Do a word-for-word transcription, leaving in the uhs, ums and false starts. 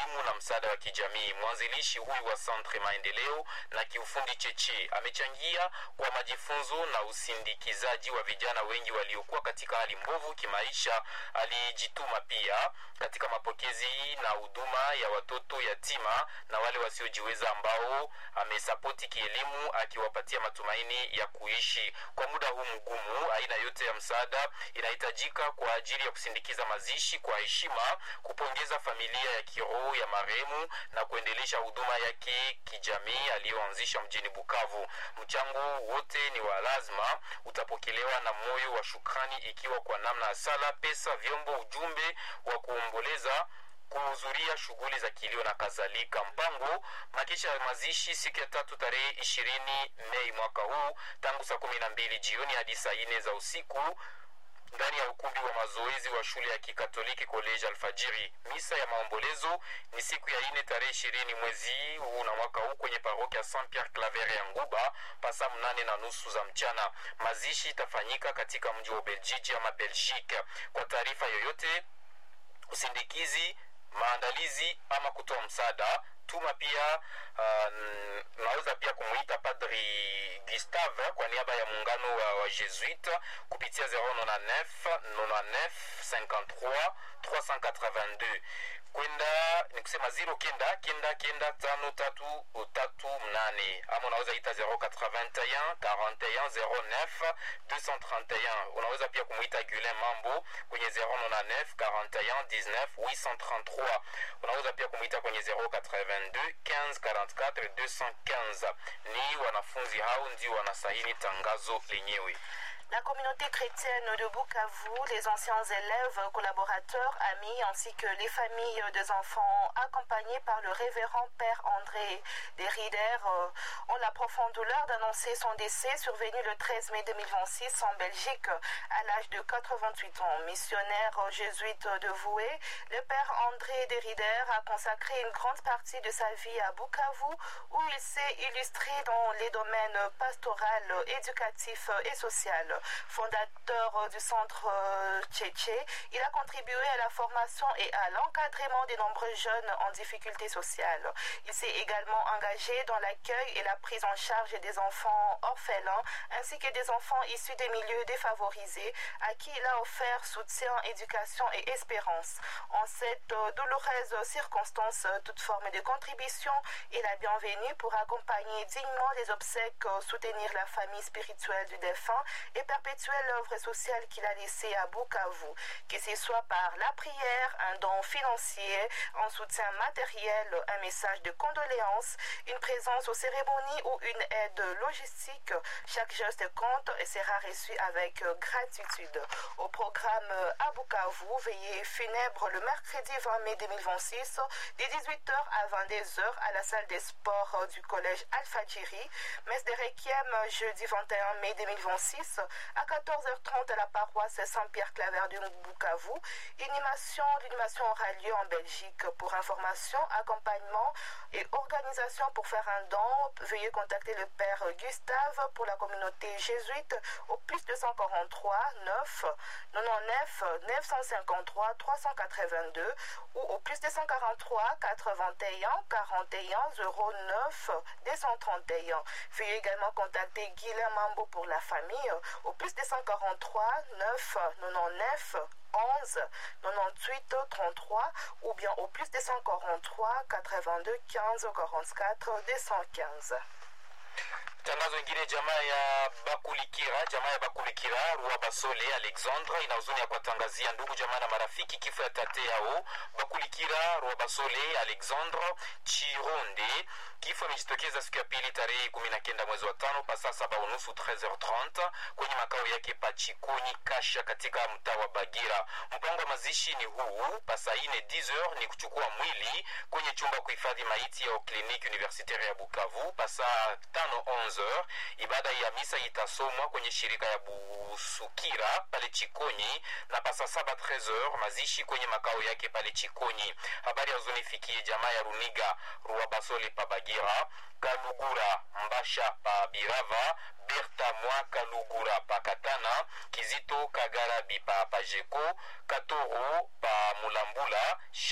kielimu na msaada wa kijamii. Mwanzilishi huyu wa Centre Maendeleo na Kiufundi Cheche amechangia kwa majifunzo na usindikizaji wa vijana wengi waliokuwa katika hali mbovu kimaisha. Alijituma pia katika mapokezi na huduma ya watoto yatima na wale wasiojiweza ambao amesapoti kielimu, akiwapatia matumaini ya kuishi kwa muda huu mgumu. Aina yote ya msaada inahitajika kwa ajili ya kusindikiza mazishi kwa heshima, kupongeza familia ya kiroho ya marehemu na kuendelesha huduma yake kijamii aliyoanzisha mjini Bukavu. Mchango wote ni wa lazima, utapokelewa na moyo wa shukrani, ikiwa kwa namna ya sala, pesa, vyombo, ujumbe wa kuomboleza, kuhudhuria shughuli za kilio na kadhalika. Mpango makisha ya mazishi siku ya tatu tarehe ishirini Mei mwaka huu, tangu saa kumi na mbili jioni hadi saa nne za usiku ndani ya ukumbi wa mazoezi wa shule ya Kikatoliki College Alfajiri. Misa ya maombolezo ni siku ya nne tarehe ishirini mwezi huu na mwaka huu kwenye parokia Saint Pierre Claver ya Nguba pasa mnane na nusu za mchana. Mazishi itafanyika katika mji wa Belgique ama Belgique. Kwa taarifa yoyote, usindikizi, maandalizi ama kutoa msaada, tuma pia uh, naweza pia kumuita Padri Gustave kwa niaba ya muungano wa, wa Jesuit kupitia zero neuf neuf cinquante-trois trois cent quatre-vingt-deux. Kwenda ni kusema zero kenda kenda kenda tano tatu tatu mnane, ama unaweza ita zero quatre-vingt-un quarante et un zero neuf deux cent trente et un. Unaweza pia kumuita Gulin Mambo kwenye zero neuf quarante et un dix-neuf huit cent trente-trois. Unaweza pia kumuita kwenye zero quatre-vingt-deux quinze quarante-quatre deux cent quinze. Ni wanafunzi hao ndio wanasahini tangazo lenyewe. La communauté chrétienne de Bukavu, les anciens élèves, collaborateurs, amis, ainsi que les familles des enfants accompagnés par le révérend Père André Derrider euh, ont la profonde douleur d'annoncer son décès survenu le treize mai deux mille vingt-six en Belgique à l'âge de quatre-vingt-huit ans. Missionnaire jésuite dévoué, le Père André Derrider a consacré une grande partie de sa vie à Bukavu, où il s'est illustré dans les domaines pastoral, éducatif et social. Fondateur du centre Tchétché, il a contribué à la formation et à l'encadrement de nombreux jeunes en difficulté sociale. Il s'est également engagé dans l'accueil et la prise en charge des enfants orphelins ainsi que des enfants issus des milieux défavorisés à qui il a offert soutien, éducation et espérance. En cette douloureuse circonstance, toute forme de contribution est la bienvenue pour accompagner dignement les obsèques, soutenir la famille spirituelle du défunt et perpétuer l'œuvre sociale qu'il a laissée à Bukavu, que ce soit par la prière, un don financier, un soutien matériel, un message de condoléances, une présence aux cérémonies ou une aide logistique. Chaque geste compte et sera reçu avec gratitude. Au programme à Bukavu, veillée funèbre le mercredi vingt mai deux mille vingt-six, de dix-huit heures à vingt-deux heures à la salle des sports du collège Alfajiri. Messe de Requiem jeudi vingt et un mai deux mille vingt-six à quatorze heures trente à la paroisse Saint-Pierre Claver de Bukavu. Inhumation, l'inhumation aura lieu en Belgique. Pour information, accompagnement et organisation pour faire un don, veuillez contacter le Père Gustave pour la communauté jésuite au plus deux cent quarante-trois neuf quatre-vingt-neuf neuf cent cinquante-trois trois cent quatre-vingt-deux ou au plus deux cent quarante-trois quatre-vingt-un quarante et un zéro neuf deux cent trente et un. Veuillez également contacter Guilhem Mambo pour la famille au plus deux cent quarante-trois neuf quatre-vingt-neuf onze quatre-vingt-huit trente-trois ou bien au plus deux cent quarante-trois quatre-vingt-deux quinze quarante-quatre deux cent quinze. Tangazo ingine, jamaa ya Bakulikira, jamaa ya Bakulikira Rua Basole Alexandre ina huzuni ya kuwatangazia ndugu jamaa na marafiki kifo ya tate yao Bakulikira Rua Basole Alexandre Chironde. Kifo imejitokeza siku ya pili tarehe kumi na kenda mwezi wa tano pasa saba unusu treize heures trente kwenye makao yake Pachikonyi Kasha katika mtaa wa Bagira. Mpango wa mazishi ni huu: pasa ine dix heures ni kuchukua mwili kwenye chumba kuhifadhi maiti ya kliniki universitaire ya Bukavu. Pasa tano onze heures ibada ya misa itasomwa kwenye shirika ya Busukira pale Chikonyi, na pasa saba treize heures mazishi kwenye makao yake pale Chikonyi. Habari ya huzuni fikie jamaa ya Runiga Rua Basole pa Bagira, Kalugura Mbasha pa Birava, Berta Mwa Kalugura pa Katana, Kizito Kagarabi pa Pajeko, Katoro pa Mulambula,